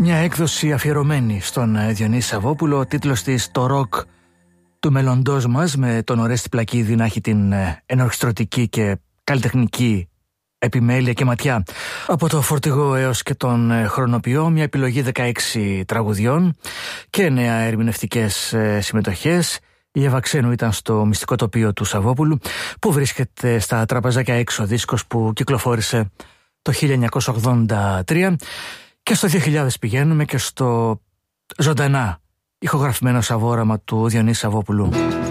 Μια έκδοση αφιερωμένη στον Διονύση Σαββόπουλο, ο τίτλος της «Το ροκ του μέλλοντός μας», με τον Ορέστη Πλακίδη να έχει την ενορχιστρωτική και καλλιτεχνική επιμέλεια και ματιά. Από το φορτηγό έως και τον χρονοποιό, μια επιλογή 16 τραγουδιών και 9 ερμηνευτικές συμμετοχές. Η Εύα Ξένου ήταν στο μυστικό τοπίο του Σαββόπουλου, που βρίσκεται στα τραπεζάκια έξω, δίσκος που κυκλοφόρησε το 1983. Και στο 2000 πηγαίνουμε και στο ζωντανά ηχογραφημένο σαβόραμα του Διονύση Σαββόπουλου.